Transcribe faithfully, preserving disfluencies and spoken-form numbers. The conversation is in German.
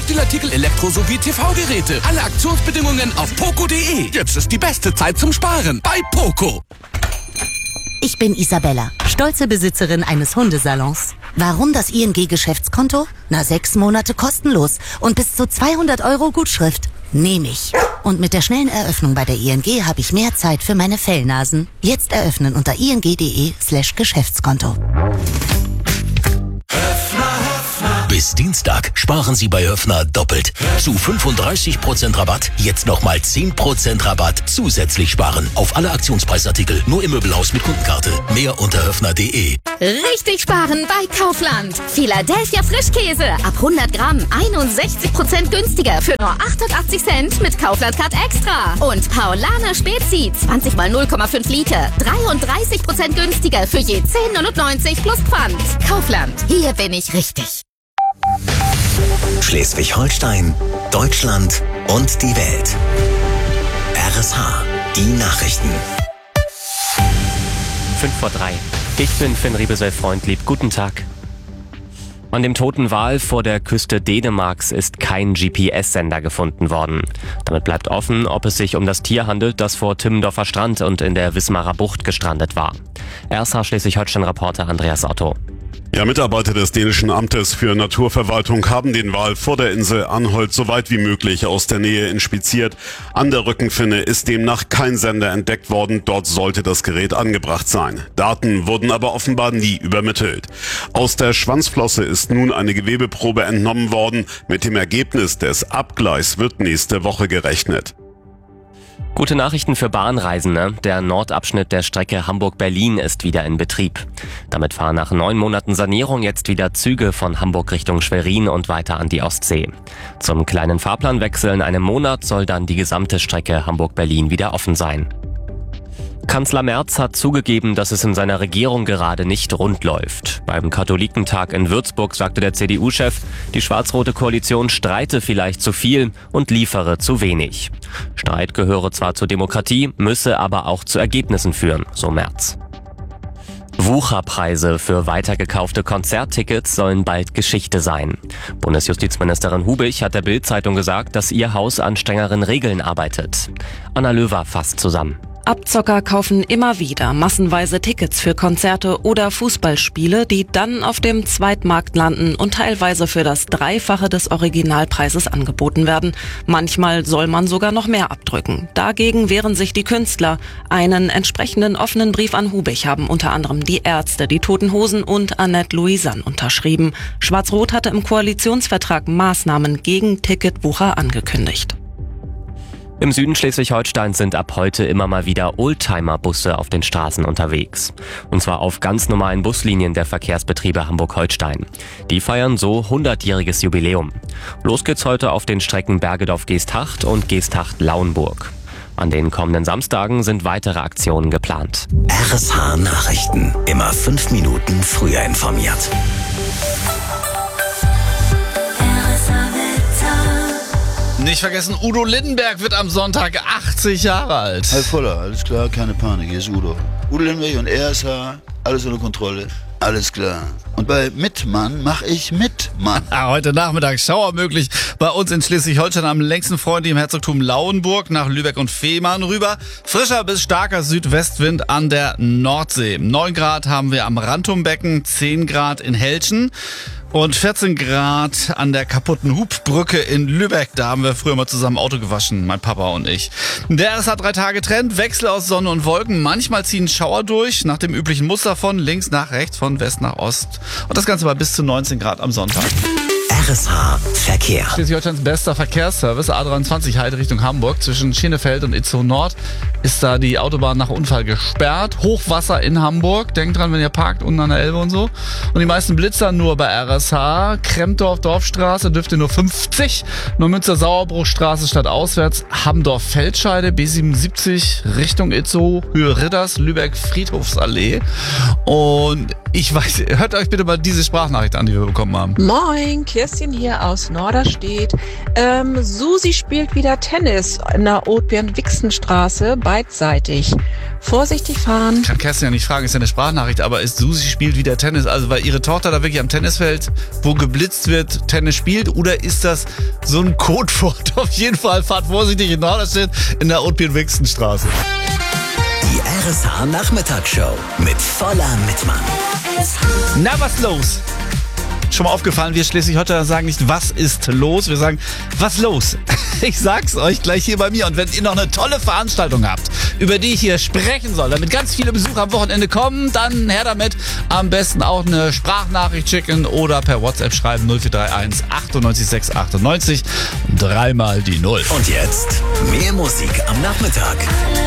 Hauptartikel Elektro- sowie T V-Geräte. Alle Aktionsbedingungen auf poco punkt de. Jetzt ist die beste Zeit zum Sparen bei Poco. Ich bin Isabella, stolze Besitzerin eines Hundesalons. Warum das I N G-Geschäftskonto? Na, sechs Monate kostenlos und bis zu zweihundert Euro Gutschrift. Nehme ich. Und mit der schnellen Eröffnung bei der I N G habe ich mehr Zeit für meine Fellnasen. Jetzt eröffnen unter ing.de slash Geschäftskonto. Bis Dienstag sparen Sie bei Höfner doppelt. Zu fünfunddreißig Prozent Rabatt, jetzt nochmal zehn Prozent Rabatt zusätzlich sparen. Auf alle Aktionspreisartikel, nur im Möbelhaus mit Kundenkarte. Mehr unter höfner punkt de. Richtig sparen bei Kaufland. Philadelphia Frischkäse. Ab hundert Gramm einundsechzig Prozent günstiger für nur achtundachtzig Cent mit Kaufland-Card Extra. Und Paulaner Spezi zwanzig mal null Komma fünf Liter. dreiunddreißig Prozent günstiger für je zehn neunundneunzig plus Pfand. Kaufland. Hier bin ich richtig. Schleswig-Holstein, Deutschland und die Welt. R S H, die Nachrichten. Fünf vor drei. Ich bin Finn Riebesell-Freundlieb. Guten Tag. An dem toten Wal vor der Küste Dänemarks ist kein G P S-Sender gefunden worden. Damit bleibt offen, ob es sich um das Tier handelt, das vor Timmendorfer Strand und in der Wismarer Bucht gestrandet war. R S H Schleswig-Holstein-Reporter Andreas Otto. Ja, Mitarbeiter des dänischen Amtes für Naturverwaltung haben den Wal vor der Insel Anholt so weit wie möglich aus der Nähe inspiziert. An der Rückenfinne ist demnach kein Sender entdeckt worden. Dort sollte das Gerät angebracht sein. Daten wurden aber offenbar nie übermittelt. Aus der Schwanzflosse ist nun eine Gewebeprobe entnommen worden. Mit dem Ergebnis des Abgleichs wird nächste Woche gerechnet. Gute Nachrichten für Bahnreisende. Der Nordabschnitt der Strecke Hamburg-Berlin ist wieder in Betrieb. Damit fahren nach neun Monaten Sanierung jetzt wieder Züge von Hamburg Richtung Schwerin und weiter an die Ostsee. Zum kleinen Fahrplanwechsel in einem Monat soll dann die gesamte Strecke Hamburg-Berlin wieder offen sein. Kanzler Merz hat zugegeben, dass es in seiner Regierung gerade nicht rund läuft. Beim Katholikentag in Würzburg sagte der C D U-Chef, die schwarz-rote Koalition streite vielleicht zu viel und liefere zu wenig. Streit gehöre zwar zur Demokratie, müsse aber auch zu Ergebnissen führen, so Merz. Wucherpreise für weitergekaufte Konzerttickets sollen bald Geschichte sein. Bundesjustizministerin Hubich hat der Bild-Zeitung gesagt, dass ihr Haus an strengeren Regeln arbeitet. Anna Löwer fasst zusammen. Abzocker kaufen immer wieder massenweise Tickets für Konzerte oder Fußballspiele, die dann auf dem Zweitmarkt landen und teilweise für das Dreifache des Originalpreises angeboten werden. Manchmal soll man sogar noch mehr abdrücken. Dagegen wehren sich die Künstler. Einen entsprechenden offenen Brief an Hubich haben unter anderem die Ärzte, die Toten Hosen und Annette Louisanne unterschrieben. Schwarz-Rot hatte im Koalitionsvertrag Maßnahmen gegen Ticketwucher angekündigt. Im Süden Schleswig-Holsteins sind ab heute immer mal wieder Oldtimer-Busse auf den Straßen unterwegs. Und zwar auf ganz normalen Buslinien der Verkehrsbetriebe Hamburg-Holstein. Die feiern so hundertjähriges Jubiläum. Los geht's heute auf den Strecken Bergedorf-Geesthacht und Geesthacht-Lauenburg. An den kommenden Samstagen sind weitere Aktionen geplant. R S H Nachrichten. Immer fünf Minuten früher informiert. Nicht vergessen, Udo Lindenberg wird am Sonntag achtzig Jahre alt. Herr Voller, alles klar, keine Panik, hier ist Udo. Udo Lindenberg und R S H, alles unter Kontrolle, alles klar. Und bei Mitmann mache ich Mitmann. Heute Nachmittag Schauer möglich bei uns in Schleswig-Holstein am längsten Freund im Herzogtum Lauenburg nach Lübeck und Fehmarn rüber. Frischer bis starker Südwestwind an der Nordsee. neun Grad haben wir am Rantumbecken, zehn Grad in Helschen. Und vierzehn Grad an der kaputten Hubbrücke in Lübeck. Da haben wir früher mal zusammen Auto gewaschen, mein Papa und ich. Der R S H drei Tage Trend, Wechsel aus Sonne und Wolken. Manchmal ziehen Schauer durch, nach dem üblichen Muster von links nach rechts, von West nach Ost. Und das Ganze bei bis zu neunzehn Grad am Sonntag. R S H Verkehr. Schleswig-Holsteins bester Verkehrsservice, A dreiundzwanzig Heide Richtung Hamburg. Zwischen Schenefeld und Itzehoe Nord ist da die Autobahn nach Unfall gesperrt. Hochwasser in Hamburg. Denkt dran, wenn ihr parkt, unten an der Elbe und so. Und die meisten Blitzer nur bei R S H. Krempdorf, Dorfstraße dürft ihr nur fünfzig. Neumünster, Sauerbruchstraße statt auswärts. Hamdorf, Feldscheide, B siebenundsiebzig Richtung Itzehoe, Höhe Ridders, Lübeck, Friedhofsallee. Und ich weiß, hört euch bitte mal diese Sprachnachricht an, die wir bekommen haben. Moin, Kirsten Kerstin hier aus Norderstedt. Ähm, Susi spielt wieder Tennis in der Othbjörn-Wixen-Straße, beidseitig. Vorsichtig fahren. Kann Kerstin ja nicht fragen, ist ja eine Sprachnachricht, aber ist Susi spielt wieder Tennis, also weil ihre Tochter da wirklich am Tennisfeld, wo geblitzt wird, Tennis spielt, oder ist das so ein Codewort? Auf jeden Fall fahrt vorsichtig in Norderstedt in der Othbjörn-Wixen-Straße. Die R S H-Nachmittagsshow mit voller Mitmann. Na, was los? Schon mal aufgefallen, wir Schleswig-Holsteiner sagen nicht, was ist los? Wir sagen, was los? Ich sag's euch gleich hier bei mir. Und wenn ihr noch eine tolle Veranstaltung habt, über die ich hier sprechen soll, damit ganz viele Besucher am Wochenende kommen, dann her damit. Am besten auch eine Sprachnachricht schicken oder per WhatsApp schreiben null vier drei eins achtundneunzig sechs achtundneunzig. Dreimal die Null. Und jetzt mehr Musik am Nachmittag.